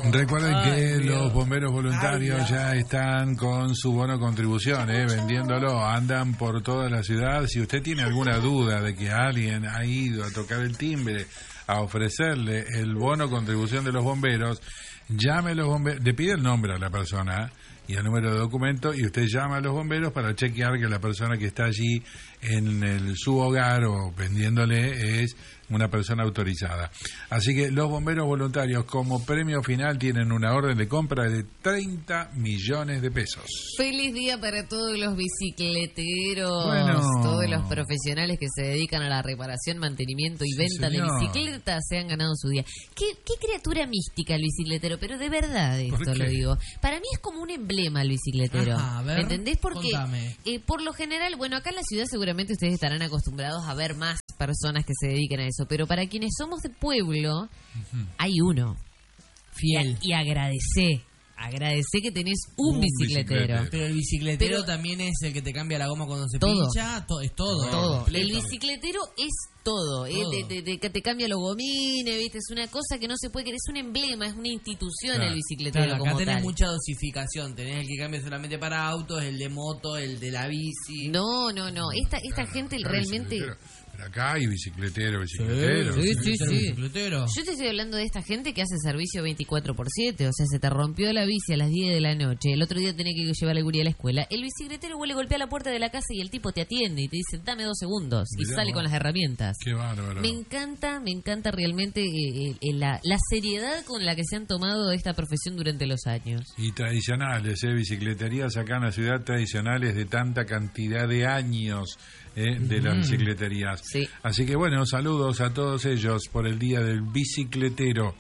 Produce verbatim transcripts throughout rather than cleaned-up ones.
Recuerden Ay, que Dios. los bomberos voluntarios Ay, ya están con su bono contribución, eh, vendiéndolo. Andan por toda la ciudad. Si usted tiene alguna duda de que alguien ha ido a tocar el timbre a ofrecerle el bono contribución de los bomberos, llame a los bomberos, le pide el nombre a la persona y el número de documento y usted llama a los bomberos para chequear que la persona que está allí en el, su hogar o vendiéndole es una persona autorizada. Así que los bomberos voluntarios como premio final tienen una orden de compra de treinta millones de pesos. Feliz día para todos los bicicleteros, Bueno. todos los profesionales que se dedican a la reparación, mantenimiento y Sí, venta señor. de bicicletas se han ganado su día. ¿Qué, qué criatura mística el bicicletero, pero de verdad ¿Por esto qué? lo digo. Para mí es como un emblema el bicicletero. Ajá, a ver, ¿Me entendés? Porque contame. eh, por lo general, bueno, acá en la ciudad seguramente ustedes estarán acostumbrados a ver más personas que se dediquen a eso, pero para quienes somos de pueblo, hay uno. Fiel. Y, y agradecé, agradecé que tenés un, Un bicicletero. bicicletero. Pero el bicicletero Pero- también es el que te cambia la goma cuando se Todo. pincha. To- es todo. Todo. completo. El bicicletero es todo. ¿eh? Todo. Te, te- te- que te cambia los gomines, ¿viste? Es una cosa que no se puede creer. Es un emblema, es una institución Claro. el bicicletero Claro, acá como tenés tal. mucha dosificación. Tenés el que cambia solamente para autos, el de moto, el de la bici. No, no, no. Esta, esta gente Acá realmente... bicicletero. Pero acá hay bicicletero, bicicletero. sí, sí, Bicicletero, sí. bicicletero. Yo te estoy hablando de esta gente que hace servicio veinticuatro por siete, o sea, se te rompió la bici a las diez de la noche, el otro día tenés que llevar la guría a la escuela, el bicicletero vuelve a golpear la puerta de la casa y el tipo te atiende y te dice, dame dos segundos, y Mirá sale vos. con las herramientas. Qué bárbaro. Me encanta, me encanta realmente eh, eh, la, la seriedad con la que se han tomado esta profesión durante los años. Y tradicionales, ¿eh? Bicicleterías acá en la ciudad, tradicionales de tanta cantidad de años ¿eh? de las bicicleterías. Sí. Así que bueno, saludos a todos ellos por el Día del Bicicletero.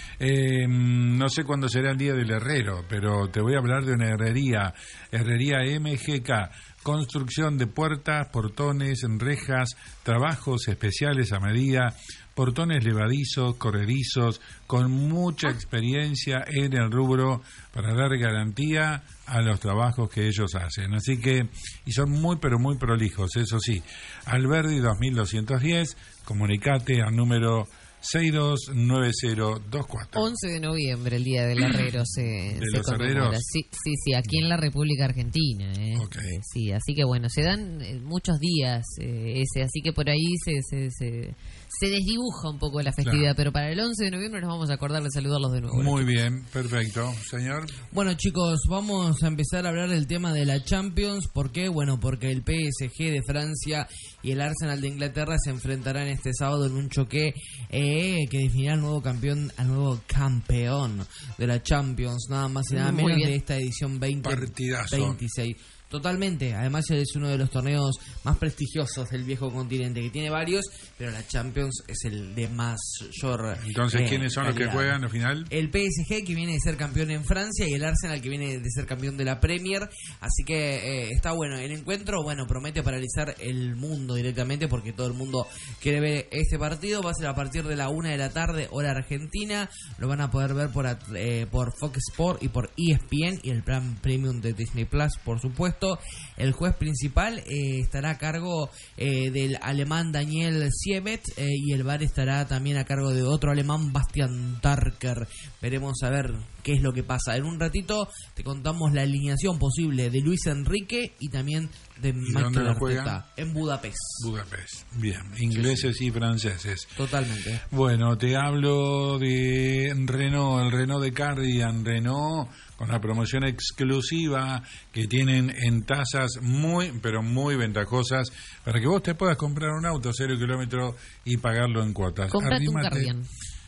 Eh, no sé cuándo será el Día del Herrero, pero te voy a hablar de una herrería, Herrería M G K. Construcción de puertas, portones, rejas, trabajos especiales a medida, portones levadizos, corredizos, con mucha experiencia en el rubro para dar garantía a los trabajos que ellos hacen. Así que, y son muy pero muy prolijos, eso sí. Alberdi dos mil doscientos diez, comunicate al número seis dos nueve cero dos cuatro. once de noviembre, el Día del Herrero, se, ¿De se los conmemora. herreros? Sí, sí, sí, aquí en la República Argentina. ¿eh? Ok. Eh, sí, así que bueno, se dan eh, muchos días eh, ese, así que por ahí se, se, se, se desdibuja un poco la festividad, Claro. pero para el once de noviembre nos vamos a acordar de saludarlos de nuevo. Muy bien, perfecto. Señor, Bueno, chicos, vamos a empezar a hablar del tema de la Champions. ¿Por qué? Bueno, porque el P S G de Francia y el Arsenal de Inglaterra se enfrentarán este sábado en un choque eh, que definirá al nuevo campeón, al nuevo campeón de la Champions, nada más y nada Muy menos bien. de esta edición veinte Partidazo. veintiséis. Totalmente, además es uno de los torneos más prestigiosos del viejo continente, que tiene varios, pero la Champions es el de mayor entonces, eh, ¿quiénes son los que calidad. juegan al final? El P S G, que viene de ser campeón en Francia, y el Arsenal, que viene de ser campeón de la Premier. Así que eh, está bueno. El encuentro, bueno, promete paralizar el mundo directamente, porque todo el mundo quiere ver este partido. Va a ser a partir de la una de la tarde, hora argentina. Lo van a poder ver por, at- eh, por Fox Sport y por E S P N y el plan premium de Disney Plus, por supuesto. El juez principal eh, estará a cargo eh, del alemán Daniel Siebet, eh, y el V A R estará también a cargo de otro alemán, Bastian Tarker. Veremos a ver qué es lo que pasa. En un ratito te contamos la alineación posible de Luis Enrique y también de dónde Michael lo juegan? Arteta en Budapest. Budapest. Bien, ingleses y franceses. Totalmente. Bueno, te hablo de Renault, el Renault de Cardigan, Renault con la promoción exclusiva que tienen en tasas muy, pero muy ventajosas para que vos te puedas comprar un auto cero kilómetros y pagarlo en cuotas. Comprate un Arrímate- Cardigan.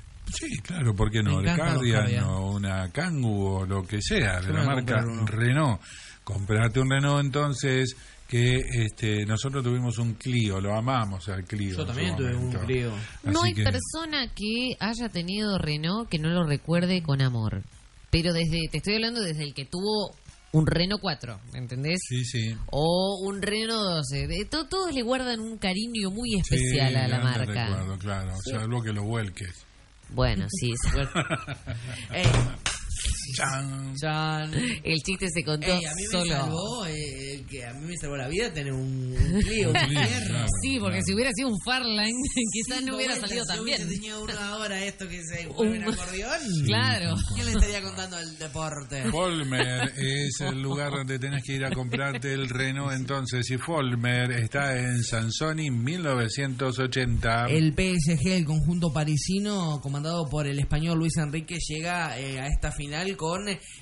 Sí, claro, ¿por qué no? Me De encantan los Cardigan Cardigan. o una Kangoo o lo que sea, de Yo la me voy a marca comprar uno. Renault. Comprate un Renault entonces, que este nosotros tuvimos un Clio, lo amamos al Clio. Yo en su también tuve un momento. Clio. No Así hay que- persona que haya tenido Renault que no lo recuerde con amor. Pero desde, te estoy hablando desde el que tuvo un Renault cuatro, ¿entendés? Sí, sí. O un Renault doce. De, to- todos le guardan un cariño muy Sí, especial a la grande marca. recuerdo, claro, salvo que lo vuelques. Bueno, sí. sí. Eh, Chan. Chan. El chiste se contó Ey, a mí me solo. salvó, eh, que a mí me salvó la vida tener un, un Clio, un Clio, Fierro. claro. Sí, porque si hubiera sido un Farline, quizás no hubiera salido tan bien. Si tenía uno ahora esto que se mueve en Un- acordeón, Claro. ¿quién le estaría contando el deporte? Folmer es el lugar donde tenés que ir a comprarte el Renault. Entonces, y Folmer está en Sansoni mil novecientos ochenta. El P S G, el conjunto parisino, comandado por el español Luis Enrique, llega eh, a esta final con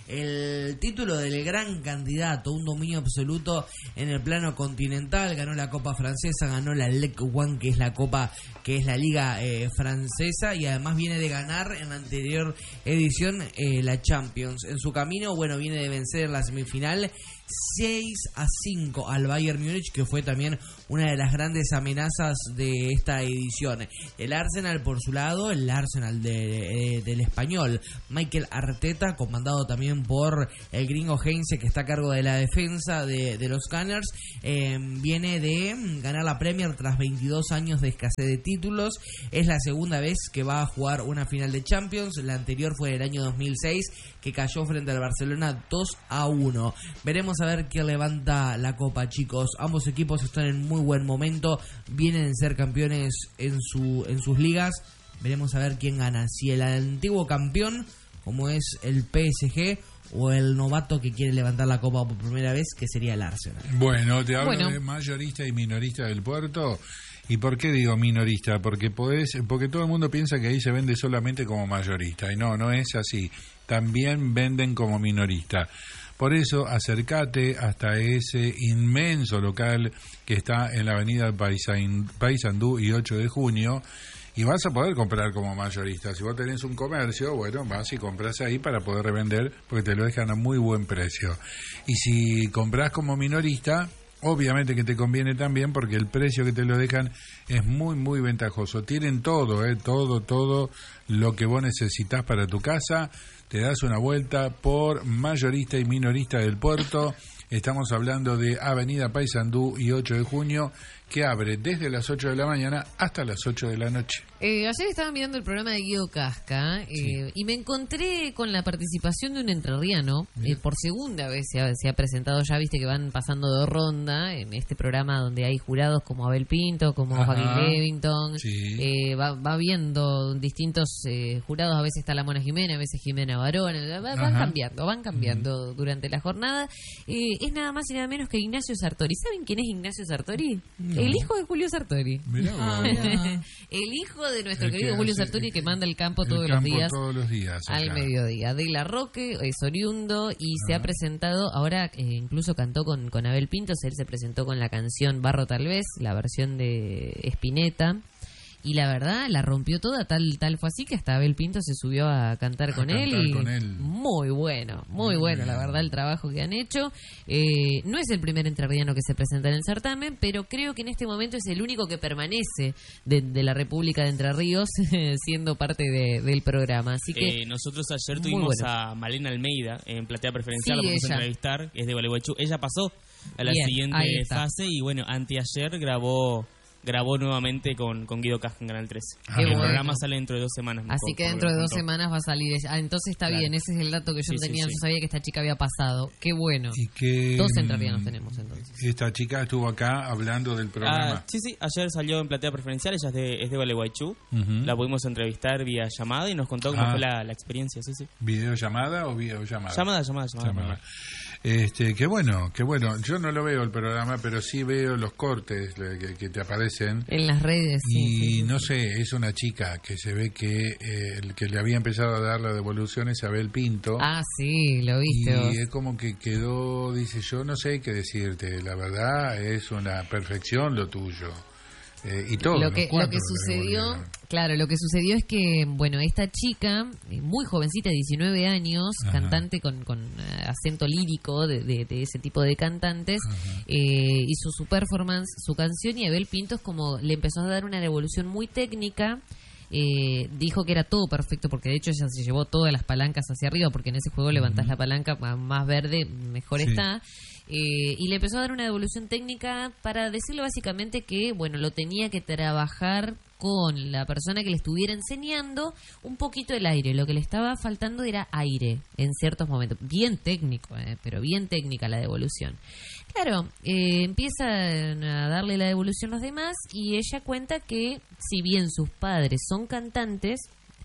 el título del gran candidato, un dominio absoluto en el plano continental. Ganó la Copa Francesa, ganó la Ligue uno, que es la Copa, que es la Liga eh, Francesa, y además viene de ganar en la anterior edición eh, la Champions. En su camino, bueno, viene de vencer en la semifinal seis a cinco al Bayern Múnich, que fue también una de las grandes amenazas de esta edición. El Arsenal, por su lado, el Arsenal de, eh, del español Mikel Arteta, comandado también por el gringo Heinze, que está a cargo de la defensa de, de los Gunners, eh, viene de ganar la Premier tras veintidós años de escasez de títulos. Es la segunda vez que va a jugar una final de Champions. La anterior fue en el año dos mil seis, que cayó frente al Barcelona dos a uno. Veremos a ver quién levanta la copa, chicos. Ambos equipos están en muy buen momento, vienen de ser campeones en su en sus ligas. Veremos a ver quién gana, si el antiguo campeón, como es el P S G, o el novato que quiere levantar la copa por primera vez, que sería el Arsenal. Bueno, te hablo Bueno. de mayorista y minorista del puerto. ¿Y por qué digo minorista? Porque podés, porque todo el mundo piensa que ahí se vende solamente como mayorista. Y no, no es así. También venden como minorista. Por eso, acércate hasta ese inmenso local que está en la avenida Paisain- Paysandú y ocho de junio, y vas a poder comprar como mayorista. Si vos tenés un comercio, bueno, vas y compras ahí para poder revender, porque te lo dejan a muy buen precio. Y si compras como minorista, obviamente que te conviene también, porque el precio que te lo dejan es muy, muy ventajoso. Tienen todo, eh, todo, todo lo que vos necesitas para tu casa. Te das una vuelta por mayorista y minorista del puerto. Estamos hablando de Avenida Paysandú y ocho de junio, que abre desde las ocho de la mañana hasta las ocho de la noche. Eh, ayer estaba mirando el programa de Guido Casca eh, Sí. y me encontré con la participación de un entrerriano. Eh, por segunda vez se ha, se ha presentado, ya viste que van pasando de ronda en este programa donde hay jurados como Abel Pinto, como Ajá. Joaquín Levington. Sí. Eh, va, va viendo distintos eh, jurados, a veces está la Mona Jiménez, a veces Jimena Barón, va- van Ajá. cambiando, van cambiando durante la jornada. Eh, es nada más y nada menos que Ignacio Sartori. ¿Saben quién es Ignacio Sartori? No. El hijo de Julio Sartori. Mirá vos. Ah, mirá. El hijo de nuestro El que querido Julio hace- Sartori, que manda el campo el todos campo los días todos los días, al acá. mediodía. De la Roque es oriundo y se ha presentado, ahora eh, incluso cantó con, con Abel Pintos, él se presentó con la canción Barro tal vez, la versión de Spinetta. Y la verdad, la rompió toda, tal tal fue así que hasta Abel Pinto se subió a cantar A con él. cantar Y con él. muy bueno, muy Muy bueno, la bien. verdad, el trabajo que han hecho. Eh, no es el primer entrerriano que se presenta en el certamen, pero creo que en este momento es el único que permanece de, de la República de Entre Ríos siendo parte de- del programa. Así que Eh, nosotros ayer muy tuvimos bueno. a Malena Almeida en platea preferencial, Sí, la vamos a ella. entrevistar, que es de Gualeguaychú. Ella pasó a la Bien, siguiente ahí está. fase y bueno, anteayer grabó grabó nuevamente con, con Guido Casca en Canal trece. Ah, el bueno. programa sale dentro de dos semanas. Así por- que por dentro lo de que dos contó. semanas va a salir ella. Ah, entonces está Claro. bien, ese es el dato que yo Sí, sí, tenía. sí. Yo sabía que esta chica había pasado. Qué bueno. Y que Dos mm, entrerrianos tenemos entonces. Esta chica estuvo acá hablando del programa. Ah, sí, sí, ayer salió en platea preferencial, ella es de, es de Gualeguaychú. Ujú. La pudimos entrevistar vía llamada y nos contó cómo Ah. fue la, la experiencia, sí, sí. ¿Videollamada o videollamada? Llamada, llamada, llamada. Llamada. Este, qué bueno, qué bueno. Yo no lo veo el programa, pero sí veo los cortes le- que, que te aparecen. En las redes, sí. Y sí, sí. no sé, es una chica que se ve que eh, el que le había empezado a dar la devolución es Abel Pinto. Ah, sí, lo viste vos. Y es como que quedó, dice, yo no sé qué decirte, la verdad es una perfección lo tuyo. Eh, y todo. Lo los que, lo cuatro que le sucedió, devolvieron. claro, lo que sucedió es que, bueno, esta chica, eh, muy jovencita, diecinueve años, Ajá. cantante con, con eh, acento lírico de, de- de ese tipo de cantantes, eh, hizo su performance, su canción, y Abel Pintos como le empezó a dar una revolución muy técnica. Eh, dijo que era todo perfecto, porque de hecho ella se llevó todas las palancas hacia arriba, porque en ese juego levantás la palanca ma- más verde, mejor Sí. está. Eh, y le empezó a dar una devolución técnica para decirle básicamente que, bueno, lo tenía que trabajar con la persona que le estuviera enseñando un poquito el aire. Lo que le estaba faltando era aire en ciertos momentos. Bien técnico, eh, pero bien técnica la devolución. Claro, eh, empiezan a darle la devolución a los demás y ella cuenta que si bien sus padres son cantantes,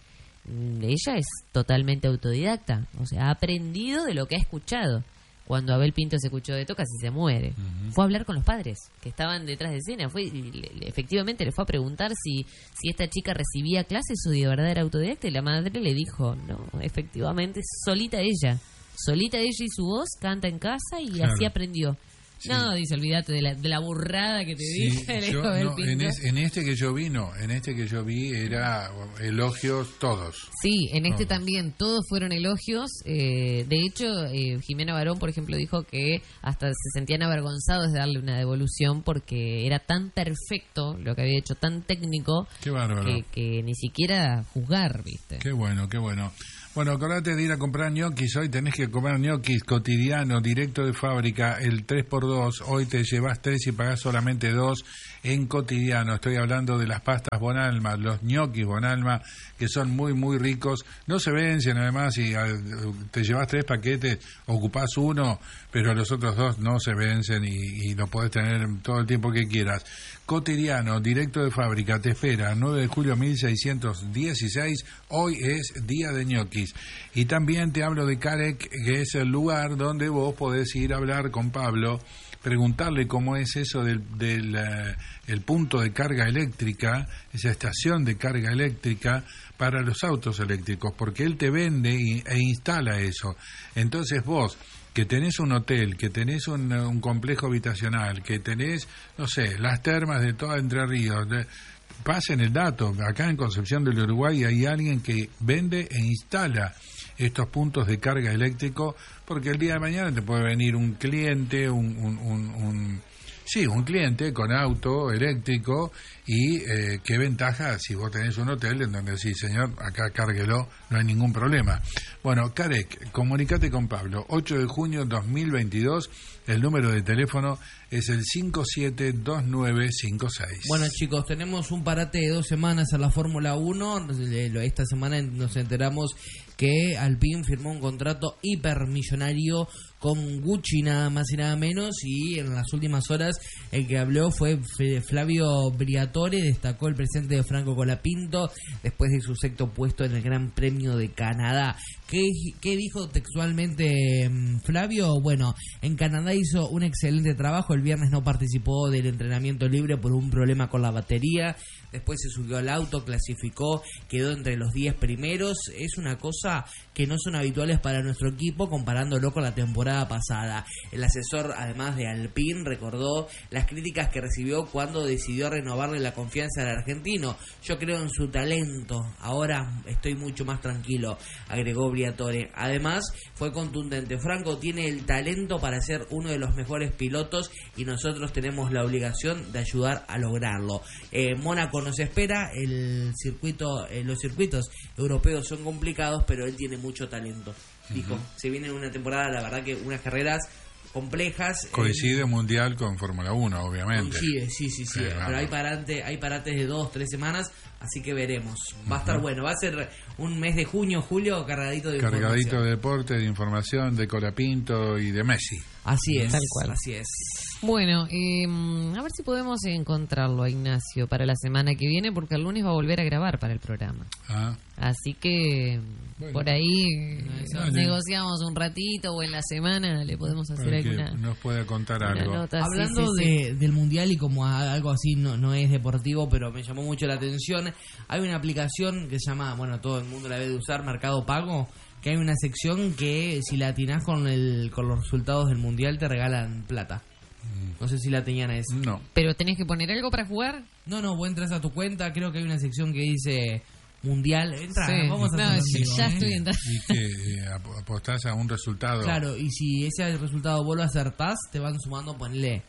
ella es totalmente autodidacta. O sea, ha aprendido de lo que ha escuchado. Cuando Abel Pinto se escuchó de esto, casi se muere. Uh-huh. Fue a hablar con los padres que estaban detrás de escena. Fue, y le, le, efectivamente le fue a preguntar si, si esta chica recibía clases o de verdad era autodidacta. Y la madre le dijo, no, efectivamente, solita ella. Solita ella y su voz canta en casa y claro. así aprendió. Sí. No, dice, olvídate de la, de la burrada que te sí, dije. Yo, no, en, es, en este que yo vi, no. En este que yo vi era elogios todos. Sí, en este todos. también. Todos fueron elogios. Eh, de hecho, eh, Jimena Barón, por ejemplo, dijo que hasta se sentían avergonzados de darle una devolución porque era tan perfecto lo que había hecho, tan técnico, qué bárbaro. Que, que ni siquiera juzgar, ¿viste? Qué bueno, qué bueno. Bueno, acordate de ir a comprar ñoquis. Hoy tenés que comer ñoquis cotidiano, directo de fábrica, el tres por dos. Hoy te llevas tres y pagás solamente dos en cotidiano. Estoy hablando de las pastas Bonalma, los ñoquis Bonalma, que son muy, muy ricos. No se vencen, además, y te llevas tres paquetes, ocupás uno, pero los otros dos no se vencen y, y lo podés tener todo el tiempo que quieras. Cotidiano, directo de fábrica, te espera, nueve de julio mil seiscientos dieciséis. Hoy es día de ñoquis. Y también te hablo de Carec, que es el lugar donde vos podés ir a hablar con Pablo, preguntarle cómo es eso del, del uh, el punto de carga eléctrica, esa estación de carga eléctrica para los autos eléctricos, porque él te vende y, e instala eso. Entonces vos, que tenés un hotel, que tenés un, un complejo habitacional, que tenés, no sé, las termas de toda Entre Ríos, de, pasen el dato. Acá en Concepción del Uruguay hay alguien que vende e instala estos puntos de carga eléctrico, porque el día de mañana te puede venir un cliente, un, un, un, un sí, un cliente con auto eléctrico y eh, qué ventaja si vos tenés un hotel en donde decís, señor, acá cárguelo, no hay ningún problema. Bueno, Carec, comunicate con Pablo, ocho de junio dos mil veintidós, el número de teléfono es el cinco siete dos nueve cinco seis. Bueno, chicos, tenemos un parate de dos semanas a la Fórmula uno. Esta semana nos enteramos que Alpine firmó un contrato hipermillonario con Gucci, nada más y nada menos, y en las últimas horas el que habló fue Flavio Briatore. Destacó el presente de Franco Colapinto después de su sexto puesto en el Gran Premio de Canadá. ¿Qué, qué dijo textualmente Flavio? Bueno, en Canadá hizo un excelente trabajo. El viernes no participó del entrenamiento libre por un problema con la batería. Después se subió al auto, clasificó, quedó entre los diez primeros. Es una cosa que no son habituales para nuestro equipo comparándolo con la temporada pasada. El asesor, además de Alpine, recordó las críticas que recibió cuando decidió renovarle la confianza al argentino. Yo creo en su talento, ahora estoy mucho más tranquilo, agregó Briatore. Además, fue contundente. Franco tiene el talento para ser uno de los mejores pilotos y nosotros tenemos la obligación de ayudar a lograrlo. Eh, Mónaco nos espera, el circuito, eh, los circuitos europeos son complicados, pero él tiene mucho talento, dijo. Uh-huh. Se viene una temporada, la verdad que unas carreras complejas. Coincide eh, mundial con Fórmula uno, obviamente. Coincide, sí, sí, sí. Eh, pero hay, parante, hay parates de dos, tres semanas, así que veremos. Va a estar uh-huh. bueno. Va a ser un mes de junio, julio, cargadito de Cargadito información. de deporte, de información, de Colapinto y de Messi. Así es. Tal cual. Así es. Bueno, eh, a ver si podemos encontrarlo a Ignacio para la semana que viene, porque el lunes va a volver a grabar para el programa. Ah. Así que bueno, por ahí vale. negociamos un ratito o en la semana le podemos hacer para alguna. Que nos pueda contar algo. Nota. Hablando sí, sí, de, sí. del mundial y como algo así no, no es deportivo, pero me llamó mucho la atención. Hay una aplicación que se llama, bueno, todo el mundo la debe usar, Mercado Pago, que hay una sección que si la atinás con, el, con los resultados del mundial te regalan plata. No sé si la tenían esa. No. ¿Pero tenés que poner algo para jugar? No, no, vos entras a tu cuenta, creo que hay una sección que dice mundial. Entra, sí. vamos a no, hacer sí, ya ¿eh? estoy entrando. Y que eh, apostás a un resultado. Claro, y si ese resultado vos lo acertás, te van sumando, ponle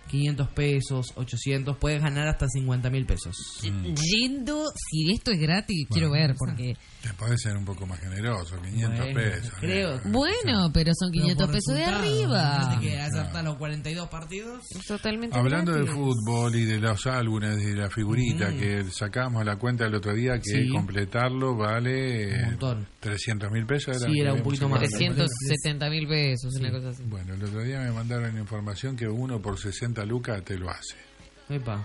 quinientos pesos, ochocientos, puedes ganar hasta cincuenta mil pesos. Yendo, si esto es gratis, Bueno, quiero ver, porque... Te puede ser un poco más generoso, quinientos Bueno, pesos. creo. ¿eh? Bueno, pero son Pero quinientos por pesos de resultado, arriba. imagínate que acertar los cuarenta y dos partidos. Es totalmente Hablando de gratis. fútbol y de los álbumes y de la figurita Mm. que sacamos la cuenta el otro día, que Sí. completarlo vale Un montón. trescientos mil pesos. Sí, era un poquito más. trescientos setenta mil pesos, una cosa así. Bueno, el otro día me mandaron información que uno por sesenta lucas te lo hace. Epa.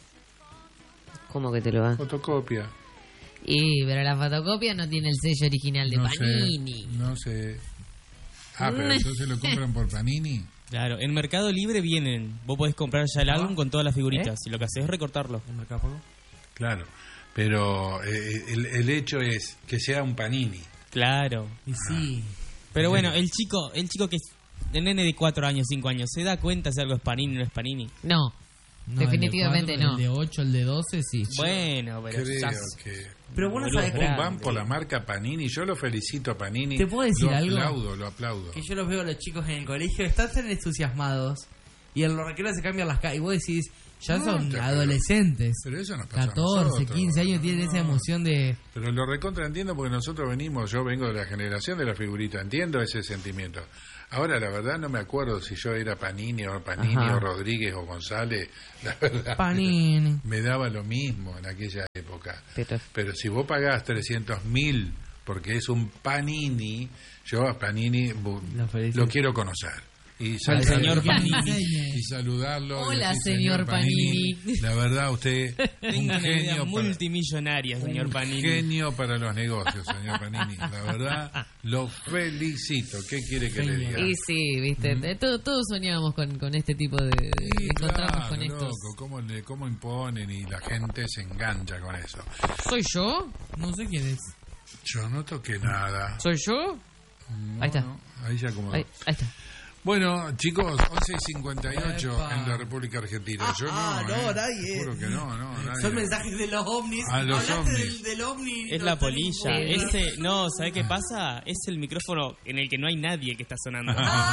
¿Cómo que te lo va? Fotocopia. Y, pero la fotocopia no tiene el sello original de no Panini. sé, no sé. Ah, pero entonces lo compran por Panini. Claro, en Mercado Libre vienen. Vos podés comprar ya el álbum con todas las figuritas. Y lo que haces es recortarlo. ¿En Mercado Pago? Claro, pero eh, el, el hecho es que sea un Panini. Claro. Y sí. Pero bueno, el chico, el chico que es de nene de cuatro años, cinco años, ¿se da cuenta si algo es Panini o no es Panini? No, No, definitivamente el de no. cuatro, El de ocho, el de doce, sí. Bueno, pero Creo ya... que... Pero vos no Boludo, sabés Un que, grande. van por la marca Panini, yo lo felicito a Panini. ¿Te puedo decir lo algo? Lo aplaudo, lo aplaudo. que yo los veo a los chicos en el colegio, están tan entusiasmados. Y en los recreos se cambian las caras. Y vos decís, ya No, son te- adolescentes. Pero eso nos pasa a catorce, nosotros. quince años tienen esa No. emoción de... Pero lo recontra entiendo porque nosotros venimos, yo vengo de la generación de la figurita, entiendo ese sentimiento. Ahora, la verdad, no me acuerdo si yo era Panini o Panini Ajá. o Rodríguez o González. La verdad, Panini. me daba lo mismo en aquella época. Pero- Pero si vos pagás trescientos mil porque es un Panini, yo a Panini bu- Lo felicito. lo quiero conocer. Y Al saludar- señor Panini. y saludarlo. y Hola, decir, señor Panini. La verdad, usted un Tengo una idea genio para, multimillonaria, señor un Panini. genio para los negocios, señor Panini. La verdad, lo felicito. ¿Qué quiere que le diga? Y sí, viste, de- todo- todos soñábamos con, con este tipo de... de Sí, encontrarnos claro, con estos... loco, cómo, le, cómo imponen y la gente se engancha con eso. ¿Soy yo? No sé quién es. Yo no toqué nada. ¿Soy yo? No, Ahí está. no, ahí se acomodó. Ahí, ahí está. Bueno, chicos, once y cincuenta y ocho Epa. en la República Argentina. Yo no, Ah, no, ¿eh? nadie. Juro que no, no, nadie. Son mensajes de los ovnis. Ah, los Hablaste ovnis. Del, del ovni. Es no la tenés polilla. idea. Ese, no, ¿sabes qué pasa? Es el micrófono en el que no hay nadie que está sonando.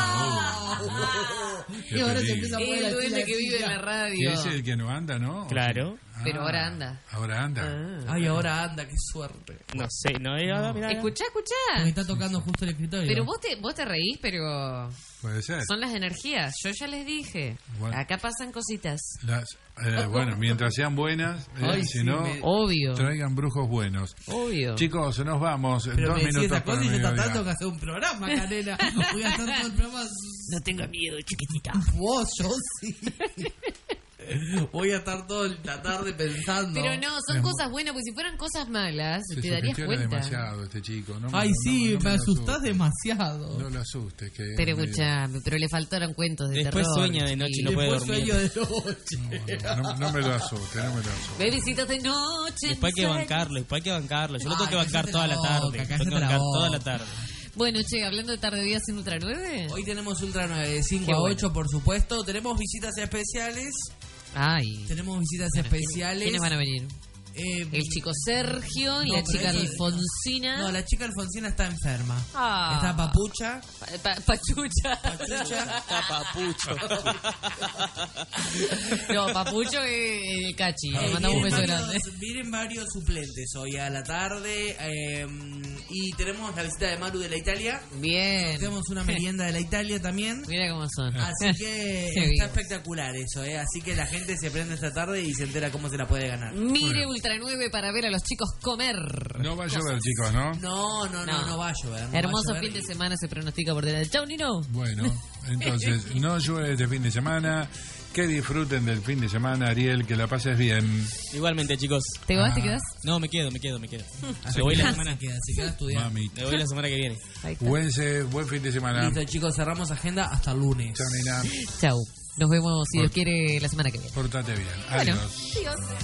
Qué Y ahora se peligro. empieza a poner El así duende la que vive en silla. la Que radio. es el que no anda, ¿no? Claro. Ah, Pero ahora anda. Ahora anda. Ah. Ay, ahora anda, qué suerte. No sé, no, eh, ah, mirá, Escuchá, Me escuchá. está tocando justo el escritorio. Pero vos te, vos te reís, pero Puede ser. son las energías. Yo ya les dije. Bueno. Acá pasan cositas. Las, eh, bueno, mientras sean buenas, eh, Ay, si sí, no, me- Obvio. traigan brujos buenos. Obvio. Chicos, nos vamos. Pero Dos me decís minutos esa cosa para y yo mediodía. tratando que hacer un programa, Canela. Voy a hacer todo el programa. No tenga miedo, chiquitita. Vos, yo sí. Voy a estar toda la tarde pensando. Pero no, son Es mu- cosas buenas, porque si fueran cosas malas, Se te darías sugestiona cuenta. demasiado este chico. No, Ay, no, sí, no, no me lo asustás asustes. demasiado. No lo asustes. Que Pero es medio- escuchame, pero le faltaron cuentos de Después terror. sueña de noche y no chiquillo. puede Después dormir. sueño de noche. No, no, no me lo asuste, no me lo asuste. Ve visitas de noche. Después hay que en mis bancarlo, después hay que bancarlo. Yo lo tengo Ay, que bancar cállate toda la la boca, tarde. Tengo cállate que la bancar boca. toda la tarde. sueños. Bueno, che, hablando de tarde días en Ultra nueve. Hoy tenemos Ultra nueve, de cinco Qué a bueno. ocho, por supuesto. Tenemos visitas especiales. Ay. Tenemos visitas Bueno, especiales. ¿Quiénes van a venir? Eh, El chico Sergio y No, la pero chica eso- Alfonsina. No, la chica Alfonsina está enferma. Ah. Está papucha. Pa- pa- pachucha. Pachucha. Está papucho. No, Papucho es el cachi. Le Eh, mandamos un beso vienen, grande. varios, vienen varios suplentes hoy a la tarde. eh, y tenemos la visita de Maru de la Italia. Bien. Tenemos una merienda de la Italia también. Mira cómo son. Así que Qué está bien. espectacular eso, ¿eh? Así que la gente se prende esta tarde y se entera cómo se la puede ganar. Mire Ultra nueve para ver a los chicos comer. No va a llover, chicos, ¿no? No, no, no, no, No. va a llover. no va a Hermoso llover. fin de semana se pronostica por delante. Chau, Nino. Bueno, entonces, no llueve este fin de semana. Que disfruten del fin de semana, Ariel, que la pases bien. Igualmente, chicos. ¿Te vas? ¿Te Ah. quedas? No, me quedo, me quedo, me quedo. Así Me voy que la se semana. queda, se queda estudiando. Mami. Me voy la semana que viene. Ahí está. Buen, se- buen fin de semana. Listo, chicos, cerramos agenda hasta el lunes. Chao, nena. Chau. Nos vemos, si Por- Dios quiere, la semana que viene. Portate bien. Bueno, Adiós. adiós.